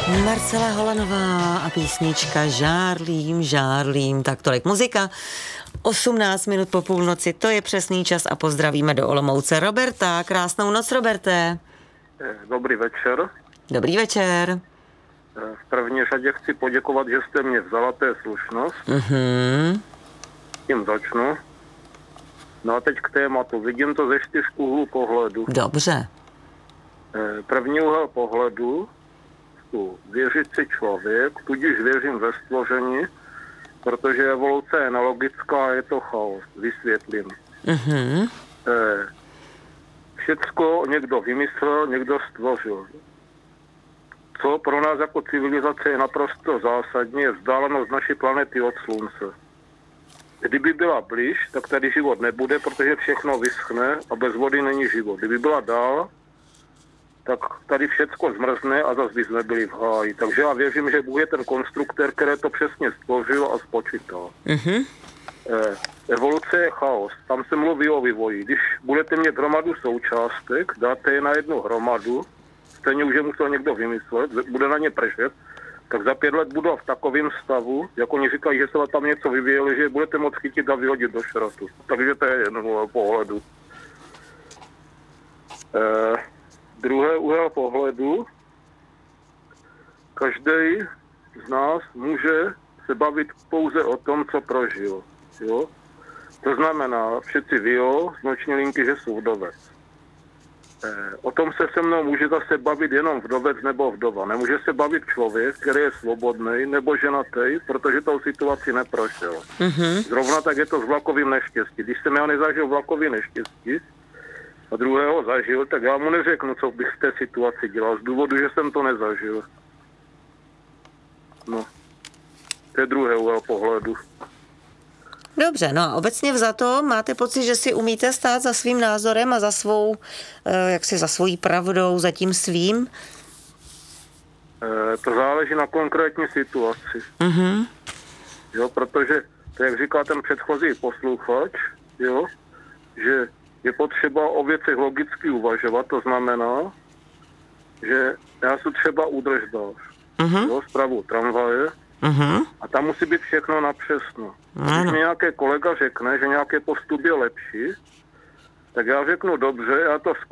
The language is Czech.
Marcela Holanová a písnička Žárlím, žárlím. Tak tolik muzika. 18 minut po půlnoci, to je přesný čas a pozdravíme do Olomouce Roberta. Krásnou noc, Roberte. Dobrý večer. Dobrý večer. V první řadě chci poděkovat, že jste mě vzala, to je slušnost. Tím začnu. No a teď k tématu. Vidím to ze 4 úhlů pohledu. Dobře. První úhel pohledu, věřící člověk, tudíž věřím ve stvoření, protože evoluce je nelogická, je to chaos. Vysvětlím. Všecko někdo vymyslel, někdo stvořil. Co pro nás jako civilizace je naprosto zásadní, je vzdálenost naší planety od Slunce. Kdyby byla blíž, tak tady život nebude, protože všechno vyschne a bez vody není život. Kdyby byla dál, tak tady všecko zmrzne a zase by jsme byli v háji. Takže já věřím, že Bůh je ten konstruktor, který to přesně stvořil a spočítal. Evoluce je chaos. Tam se mluví o vývoji. Když budete mít hromadu součástek, dáte je na jednu hromadu, stejně už je musel někdo vymyslet, bude na ně pršet, tak za 5 let budou v takovém stavu, jak oni říkají, že se tam něco vyvíjeli, že je budete moct chytit a vyhodit do šrotu. Takže to je jen pohledu. Druhý úhel pohledu. Každý z nás může se bavit pouze o tom, co prožil. Jo? To znamená, všetci vyjo z noční linky, že jsou vdovec. O tom se mnou může zase bavit jenom vdovec nebo vdova. Nemůže se bavit člověk, který je svobodný nebo ženatý, protože tou situaci neprošel. Zrovna tak je to s vlakovým neštěstí. Když jsem já nezažil vlakový neštěstí a druhého zažil, tak já mu neřeknu, co bych v té situaci dělal, z důvodu, že jsem to nezažil. No, to je druhý úhel pohledu. Dobře, no a obecně vzato máte pocit, že si umíte stát za svým názorem a za svou, za svojí pravdou, za tím svým? To záleží na konkrétní situaci. Jo, protože, to jak říká ten předchozí posluchač, jo, že je potřeba o věcech logicky uvažovat, to znamená, že já jsem třeba údržbář, jo, spravu tramvaje, a tam musí být všechno napřesno. Když mi nějaký kolega řekne, že nějaký postup je lepší, tak já řeknu dobře, já to